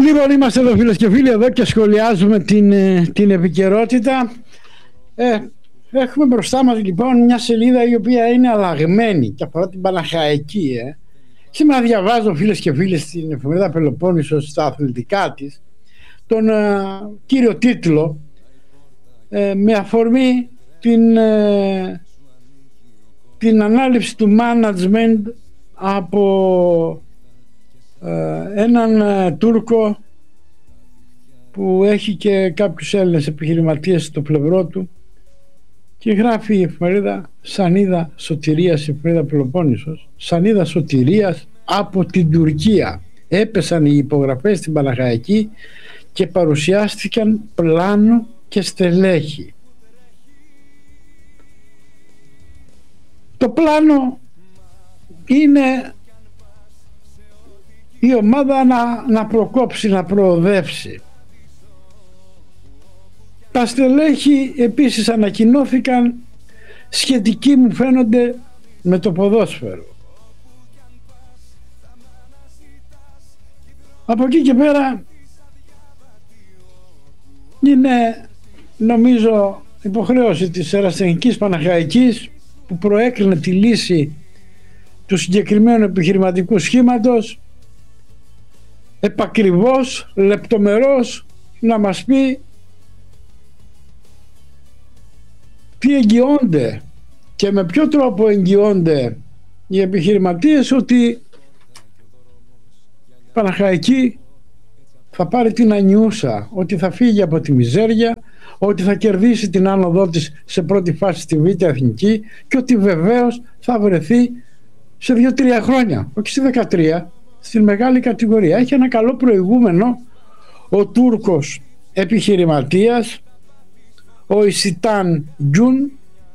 Λοιπόν, είμαστε εδώ φίλες και φίλοι, εδώ και σχολιάζουμε την επικαιρότητα. Έχουμε μπροστά μας λοιπόν μια σελίδα η οποία είναι αλλαγμένη και αφορά την Παναχαϊκή. Σήμερα διαβάζω, φίλες και φίλοι, στην εφημερίδα Πελοπόννησος, στα αθλητικά της, τον κύριο τίτλο με αφορμή την ανάληψη του management από έναν Τούρκο που έχει και κάποιους Έλληνες επιχειρηματίες στο πλευρό του, και γράφει η εφημερίδα Σανίδα Σωτηρίας, η εφημερίδα Πελοπόννησος, Σανίδα Σωτηρίας από την Τουρκία. Έπεσαν οι υπογραφές στην Παναχαϊκή και παρουσιάστηκαν πλάνο και στελέχη. Το πλάνο είναι η ομάδα να προκόψει, να προοδεύσει. Τα στελέχη επίσης ανακοινώθηκαν, σχετικοί μου φαίνονται με το ποδόσφαιρο. Από εκεί και πέρα είναι, νομίζω, υποχρέωση της Ερασιτεχνικής Παναχαϊκής, που προέκρινε τη λύση του συγκεκριμένου επιχειρηματικού σχήματος, επακριβώς, λεπτομερώς να μας πει τι εγγυώνται και με ποιο τρόπο εγγυώνται οι επιχειρηματίες ότι η Παναχαϊκή θα πάρει την ανιούσα, ότι θα φύγει από τη μιζέρια, ότι θα κερδίσει την άνοδό της σε πρώτη φάση στη Β' Εθνική και ότι βεβαίως θα βρεθεί σε 2-3 χρόνια, όχι σε 13, στην μεγάλη κατηγορία. Έχει ένα καλό προηγούμενο ο Τούρκος επιχειρηματίας, ο Ισιτάν Τζουν,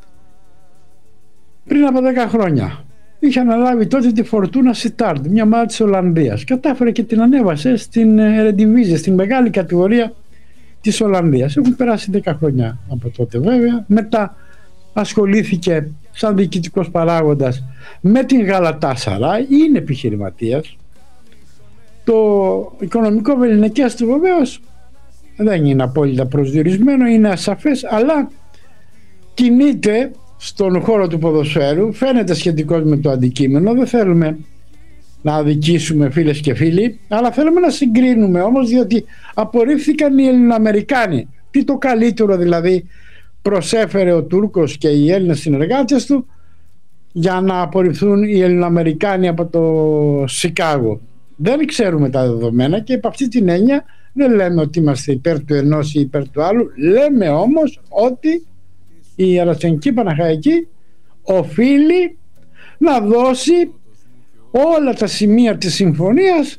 πριν από 10 χρόνια. Είχε αναλάβει τότε τη Φορτούνα Σιτάρντ, μια ομάδα της Ολλανδίας. Κατάφερε και την ανέβασε στην Ερεντιβίζε, στην μεγάλη κατηγορία της Ολλανδίας. Έχουν περάσει 10 χρόνια από τότε βέβαια. Μετά ασχολήθηκε σαν διοικητικός παράγοντας με την Γαλατάσαράι, είναι επιχειρηματίας. Το οικονομικό βεληνικές του βεβαίως δεν είναι απόλυτα προσδιορισμένο, είναι ασαφές, αλλά κινείται στον χώρο του ποδοσφαίρου, φαίνεται σχετικός με το αντικείμενο. Δεν θέλουμε να αδικήσουμε, φίλες και φίλοι, αλλά θέλουμε να συγκρίνουμε όμως, διότι απορρίφθηκαν οι Ελληνοαμερικάνοι. Τι το καλύτερο δηλαδή προσέφερε ο Τούρκος και οι Έλληνες συνεργάτες του για να απορριφθούν οι Ελληνοαμερικάνοι από το Σικάγο? Δεν ξέρουμε τα δεδομένα και από αυτή την έννοια δεν λέμε ότι είμαστε υπέρ του ενός ή υπέρ του άλλου. Λέμε όμως ότι η Ερασιτεχνική Παναχαϊκή οφείλει να δώσει όλα τα σημεία της συμφωνίας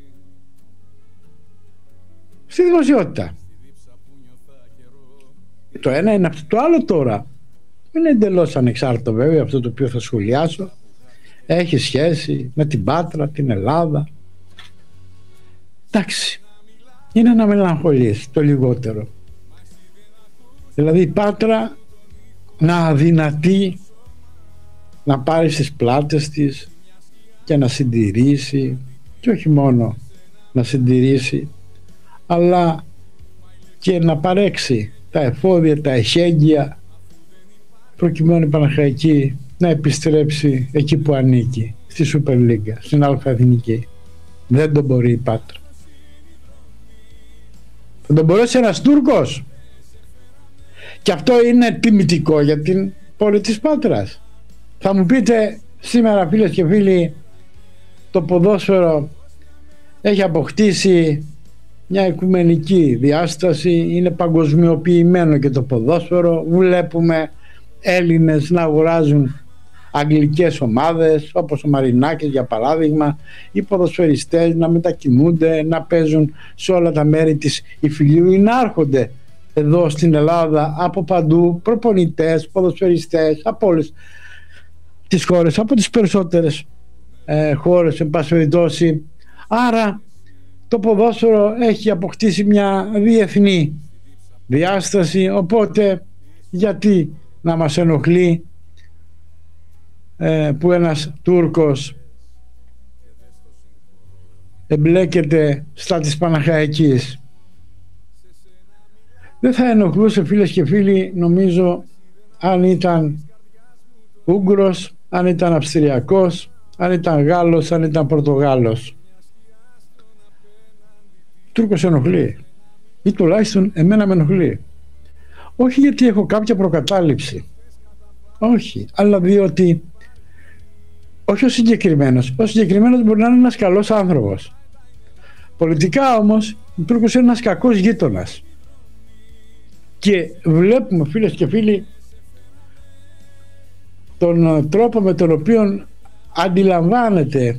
στη δημοσιότητα. Το ένα είναι αυτό. Το άλλο τώρα είναι εντελώς ανεξάρτητο βέβαια, αυτό το οποίο θα σχολιάσω. Έχει σχέση με την Πάτρα, την Ελλάδα. Εντάξει, είναι να μελαγχολείς το λιγότερο. Δηλαδή η Πάτρα να αδυνατεί να πάρει στις πλάτες της και να συντηρήσει, και όχι μόνο να συντηρήσει, αλλά και να παρέξει τα εφόδια, τα εχέγγυα, προκειμένου η Παναχαϊκή να επιστρέψει εκεί που ανήκει, στη Σούπερ Λίγκα, στην Αλφα-Εθνική. Δεν το μπορεί η Πάτρα. Θα τον μπορέσει ένας Τούρκος? Και αυτό είναι τιμητικό για την πόλη της Πάτρας. Θα μου πείτε σήμερα, φίλες και φίλοι, το ποδόσφαιρο έχει αποκτήσει μια οικουμενική διάσταση, είναι παγκοσμιοποιημένο και το ποδόσφαιρο. Βλέπουμε Έλληνες να αγοράζουν αγγλικές ομάδες, όπως ο Μαρινάκης για παράδειγμα, οι ποδοσφαιριστές να μετακινούνται, να παίζουν σε όλα τα μέρη της Ιφιλίου ή να έρχονται εδώ στην Ελλάδα από παντού, προπονητές, ποδοσφαιριστές από όλες τις χώρες, από τις περισσότερες χώρες εν πάση περιπτώσει. Άρα το ποδόσφαιρο έχει αποκτήσει μια διεθνή διάσταση, οπότε γιατί να μας ενοχλεί που ένας Τούρκος εμπλέκεται στα της Παναχαϊκής. Δεν θα ενοχλούσε, φίλες και φίλοι, νομίζω, αν ήταν Ούγγρος, αν ήταν Αυστριακός, αν ήταν Γάλλος, αν ήταν Πορτογάλος. Τούρκος ενοχλεί, ή τουλάχιστον εμένα με ενοχλεί. Όχι γιατί έχω κάποια προκατάληψη, όχι, αλλά διότι όχι ο συγκεκριμένος μπορεί να είναι ένας καλός άνθρωπος. Πολιτικά όμως ο Τούρκος είναι ένας κακός γείτονας. Και βλέπουμε, φίλες και φίλοι, τον τρόπο με τον οποίο αντιλαμβάνεται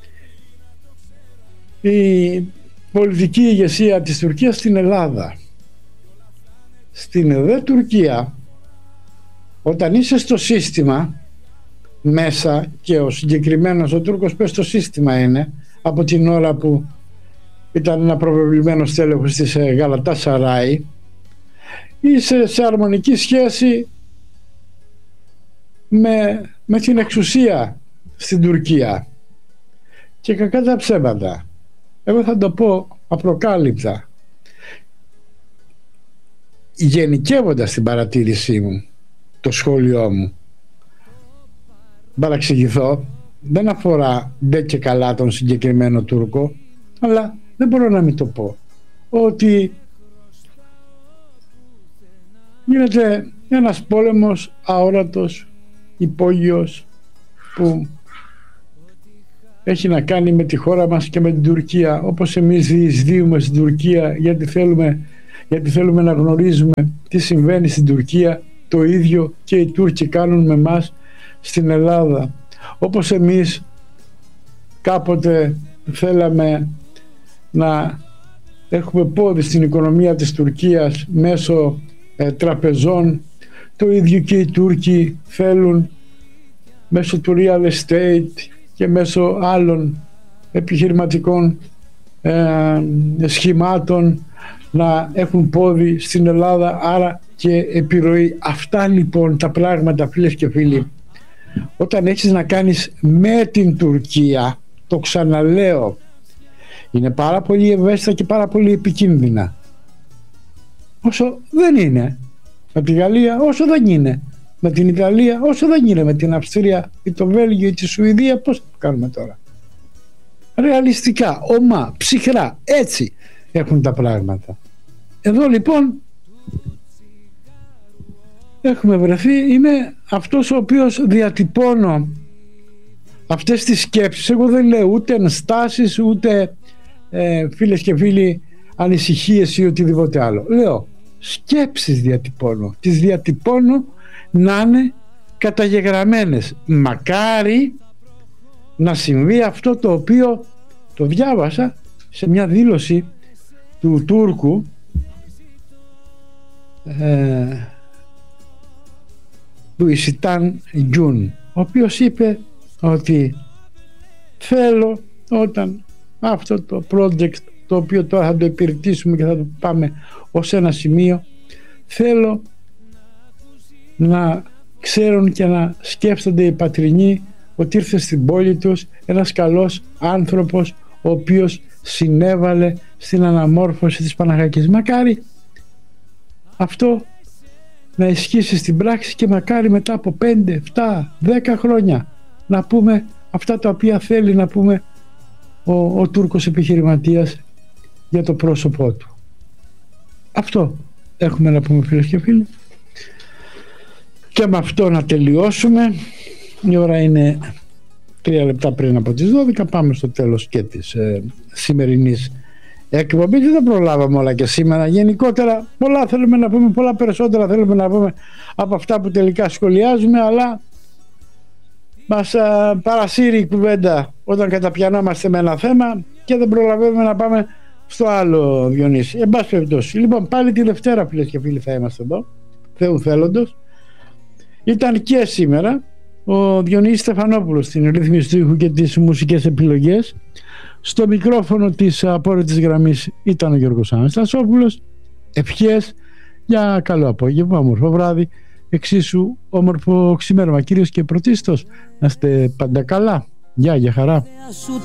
η πολιτική ηγεσία της Τουρκίας στην Ελλάδα. Στην ΕΔΕ Τουρκία, όταν είσαι στο σύστημα μέσα, και ο συγκεκριμένος ο Τούρκος πες στο σύστημα είναι, από την ώρα που ήταν ένα προβεβλημένο στέλεχος της Γαλατάσαράι, είσαι σε αρμονική σχέση με την εξουσία στην Τουρκία. Και κακά τα ψέματα, εγώ θα το πω απροκάλυπτα, γενικεύοντας την παρατήρησή μου, το σχόλιο μου, παραξηγηθώ, δεν αφορά ντε και καλά τον συγκεκριμένο Τούρκο, αλλά δεν μπορώ να μην το πω, ότι γίνεται ένας πόλεμος αόρατος, υπόγειος, που έχει να κάνει με τη χώρα μας και με την Τουρκία, όπως εμείς διεισδύουμε στην Τουρκία γιατί θέλουμε να γνωρίζουμε τι συμβαίνει στην Τουρκία, το ίδιο και οι Τούρκοι κάνουν με μας στην Ελλάδα. Όπως εμείς κάποτε θέλαμε να έχουμε πόδι στην οικονομία της Τουρκίας μέσω τραπεζών, το ίδιο και οι Τούρκοι θέλουν μέσω του real estate και μέσω άλλων επιχειρηματικών σχημάτων να έχουν πόδι στην Ελλάδα, άρα και επιρροή. Αυτά λοιπόν τα πράγματα, φίλες και φίλοι, όταν έχεις να κάνεις με την Τουρκία, το ξαναλέω, είναι πάρα πολύ ευαίσθητα και πάρα πολύ επικίνδυνα. Όσο δεν είναι με τη Γαλλία, όσο δεν είναι με την Ιταλία, όσο δεν είναι με την Αυστρία ή το Βέλγιο ή τη Σουηδία, πώς θα το κάνουμε τώρα? Ρεαλιστικά, ομά, ψυχρά, έτσι έχουν τα πράγματα. Εδώ λοιπόν έχουμε βρεθεί, είμαι αυτός ο οποίος διατυπώνω αυτές τις σκέψεις. Εγώ δεν λέω ούτε ενστάσεις, ούτε φίλες και φίλοι ανησυχίες ή οτιδήποτε άλλο. Λέω σκέψεις διατυπώνω, τις διατυπώνω να είναι καταγεγραμμένες. Μακάρι να συμβεί αυτό το οποίο το διάβασα σε μια δήλωση του Τούρκου του Ισιτάν Γιούν, ο οποίος είπε ότι θέλω, όταν αυτό το project, το οποίο τώρα θα το υπηρετήσουμε και θα το πάμε ως ένα σημείο, θέλω να ξέρουν και να σκέφτονται οι πατρινοί ότι ήρθε στην πόλη τους ένας καλός άνθρωπος, ο οποίος συνέβαλε στην αναμόρφωση της Παναχαϊκής. Μακάρι αυτό να ισχύσει στην πράξη και μακάρι μετά από 5, 7, 10 χρόνια να πούμε αυτά τα οποία θέλει να πούμε ο Τούρκος επιχειρηματίας για το πρόσωπό του. Αυτό έχουμε να πούμε, φίλες και φίλοι, και με αυτό να τελειώσουμε. Η ώρα είναι 3 λεπτά πριν από τις 12. Πάμε στο τέλος και της σημερινής εκπομπής. Δεν προλάβαμε όλα και σήμερα. Γενικότερα πολλά θέλουμε να πούμε, πολλά περισσότερα θέλουμε να πούμε από αυτά που τελικά σχολιάζουμε, αλλά μας παρασύρει η κουβέντα όταν καταπιανόμαστε με ένα θέμα και δεν προλαβαίνουμε να πάμε στο άλλο, Διονύση. Εν πάση περιπτώσει, λοιπόν, πάλι τη Δευτέρα, φίλες και φίλοι, θα είμαστε εδώ, Θεού θέλοντος. Ήταν και σήμερα ο Διονύσης Στεφανόπουλος στην ρύθμιση του ήχου και τις μουσικές επιλογές. Στο μικρόφωνο της απόρριτης γραμμής ήταν ο Γιώργος Αναστασόπουλος. Ευχές για καλό απόγευμα, όμορφο βράδυ, εξίσου όμορφο ξημέρωμα. Κυρίως και πρωτίστως να είστε πάντα καλά. Γεια, για χαρά.